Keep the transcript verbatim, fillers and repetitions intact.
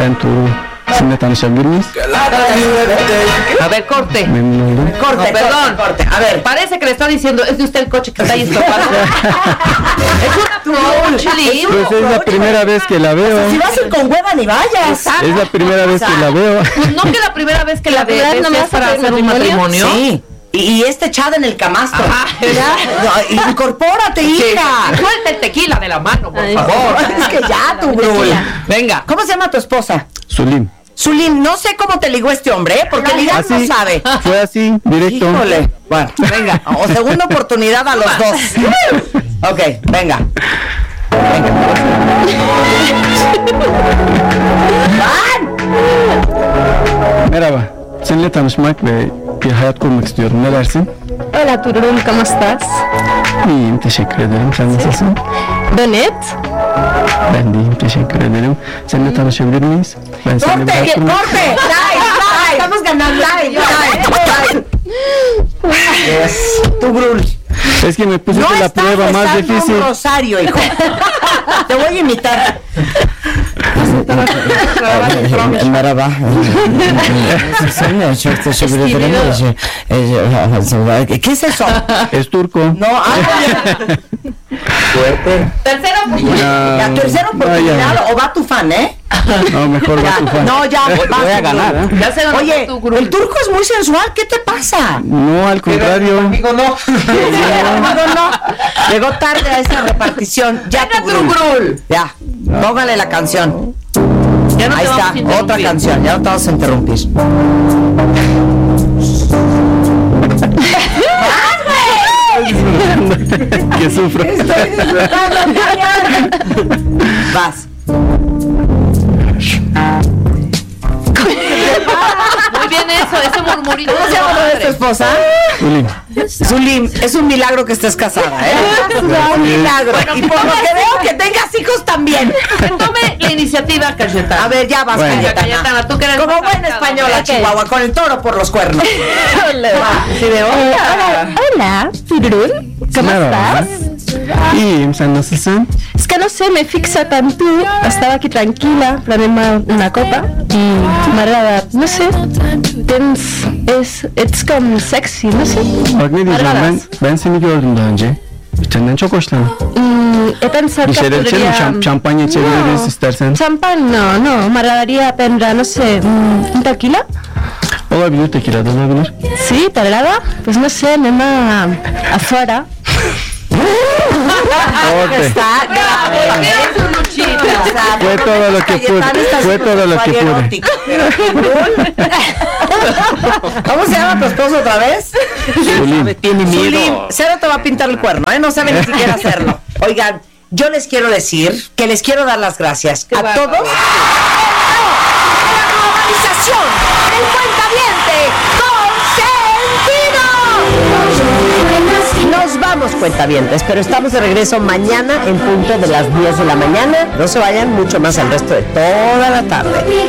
Ben Tuğrul. Sizinle tanışabilir miyiz? A ver, corte. Memnun oldum. Corte, No, perdón. corte, corte. A ver. Parece que le está diciendo, es de usted el coche que está ahí estorbando. Es un approach, Lin. Pues es la primera vez que la veo. Si vas a ir con hueva, ni vayas. Es la primera vez que la veo. Pues no que la primera vez que la, La ve verdad, es no me hace para hacer un matrimonio. matrimonio. Sí. Y, y este echada en el camastro. Ajá. Ya, no, incorpórate, Sí. hija. Suelta el tequila de la mano, por Ay, favor. Es que ya, tu Brul. Venga. ¿Cómo se llama tu esposa? Zulim. Zulín, no sé cómo te ligó este hombre, ¿eh? Porque ligar no Así, sabe. fue así, directo. Híjole. Bueno, venga. O segunda oportunidad a los dos. Ok, venga. Venga. ¡Van! Merhaba. Seninle tanışmak ve bir hayat kurmak istiyorum. Ne dersin? Hola Tuğrul, ¿cómo estás? İyiyim, teşekkür ederim. Sen nasılsın? Donet. Ben de iyiyim, teşekkür ederim. Seninle tanışabilir miyiz? Ben seninle bir ¡Corte! hayat kurmak ¡Corte! ¡Trae! ¡Trae! Estamos ganando. ¡Trae! ¡Trae! Yes. Tu Brul. Es que me pusiste No la estás prueba más rezando difícil. un rosario, hijo. Te voy a imitar. Merhaba. Çok teşekkür ederim. ¿Qué es eso? Es turco. No, ah, Tercera oportunidad. la tercera oportunidad o va tu fan, ¿eh? No, mejor va tu fan. No, ya, vas Voy a tu ganar, Brul. ¿eh? Ya se ganó Oye, tu Brul. el turco es muy sensual, ¿qué te pasa? No, al contrario. Amigo, no. Amigo, no. Llegó tarde a esa repartición. Ya Venga, tu tu Brul. Brul. Ya, póngale la canción. Ya no Ahí te vamos está, a interrumpir. otra canción, ya no te vamos a interrumpir. Que sufro. Vas. Muy bien eso, ese murmurito. ¿Cómo se llama otra vez tu esposa? Zulim. Zulim, es un milagro que estés casada, ¿eh? Un milagro. Y por lo que veo que tengas hijos también. Que tome la iniciativa, Cayetana. A ver, ya vas, Bueno. Cayetana. Cayetana, tú que eres Como más buena avanzada, española, ¿ok? Chihuahua, con el toro por los cuernos. Sí, de Eh, hola, hola, Tuğrul, ¿cómo Merhaba. estás? İyiyim, sen nasılsın? Es que no sé, me fixa tanto. Estaba aquí tranquila, planeando una copa y me agrada, no sé, tens, es, it's como sexy, no sé. Bak ne diyeceğim, ben Aradas. ben seni gördüm daha önce. Senden çok hoşlandım. Mm, he pensado Bir que şeyler içelim mi? podría... Şam- şampanya içebiliriz istersen. Champán, no, no, me agradaría prendre, no sé, mm, un tequila. Olabilir, tekila da olabilir. Sí, ¿te agrada? Pues no sé, anem a, afuera. Corte. Está grave. Eres un luchito. Fue todo lo que pude, Cayetana está fue haciendo todo lo que sensual y pude. erótica. ¿Cómo se llama tu esposo otra vez? Zulim. Zulim. Cero te va a pintar el cuerno, ¿eh? No sabe ni siquiera hacerlo. Oigan, yo les quiero decir que les quiero dar las gracias a bárbaro. todos. ¡La globalización! ¡El cuentaviente consentido! Nos vamos, cuentavientes, pero estamos de regreso mañana en punto de las diez de la mañana. No se vayan mucho más al resto de toda la tarde.